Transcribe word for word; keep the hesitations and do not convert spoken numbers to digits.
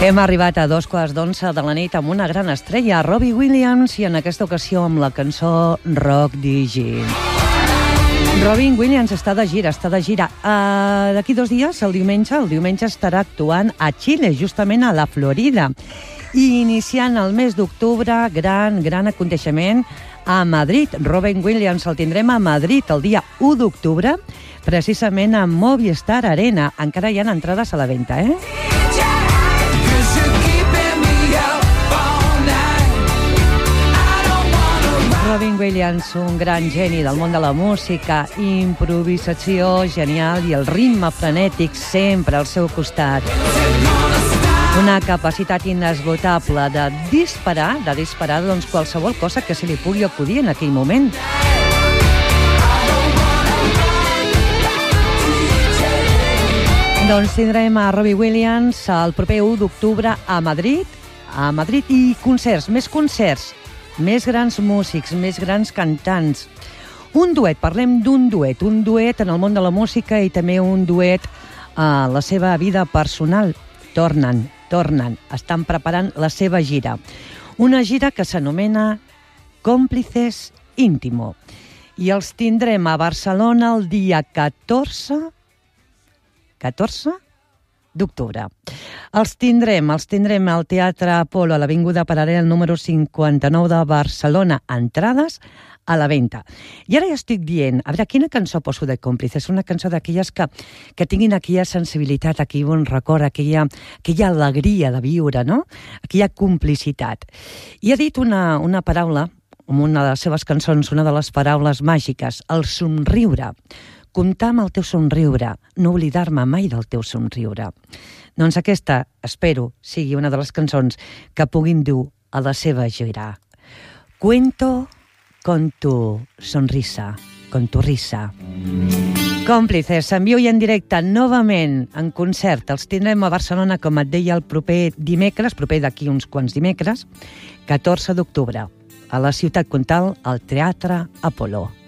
Hem arribat a dos quarts d'onze de la nit amb una gran estrella, Robbie Williams, i en aquesta ocasió amb la cançó Rock Digi. Robin Williams està de gira, està de gira. Uh, D'aquí dos dies, el diumenge, el diumenge estarà actuant a Xile, justament a la Florida. I iniciant el mes d'octubre, gran, gran aconteixement a Madrid. Robin Williams el tindrem a Madrid el dia u d'octubre, precisament a Movistar Arena. Encara hi ha entrades a la venda, eh? Robin Williams, un gran geni del món de la música, improvisació genial i el ritme frenètic sempre al seu costat. Una capacitat inesgotable de disparar, de disparar doncs, qualsevol cosa que se li pugui acudir en aquell moment. Doncs tindrem a Robbie Williams el proper u d'octubre a Madrid, a Madrid i concerts, més concerts, més grans músics, més grans cantants. Un duet, parlem d'un duet, un duet en el món de la música i també un duet a la seva vida personal. Tornen, tornen, estan preparant la seva gira. Una gira que s'anomena Cómplices Íntimo. I els tindrem a Barcelona el dia catorze d'octubre. Els tindrem, els tindrem al Teatre Apolo, a l'Avinguda Paral·lel número cinquanta-nou de Barcelona. Entrades a la venda. I ara ja estic dient, a veure, quina cançó poso de Còmplices? Una cançó d'aquelles que, que tinguin aquella sensibilitat, aquell bon record, aquella, aquella alegria de viure, no? Aquella complicitat. I ha dit una, una paraula, amb una de les seves cançons, una de les paraules màgiques, el somriure. Comptar amb el teu somriure, no oblidar-me mai del teu somriure. Doncs aquesta, espero, sigui una de les cançons que puguin dur a la seva gira. Cuento con tu sonrisa, con tu risa. Còmplices, en viu i en directe, novament, en concert. Els tindrem a Barcelona, com et deia, el proper dimecres, proper d'aquí uns quants dimecres, catorze d'octubre, a la Ciutat Comtal, al Teatre Apolo.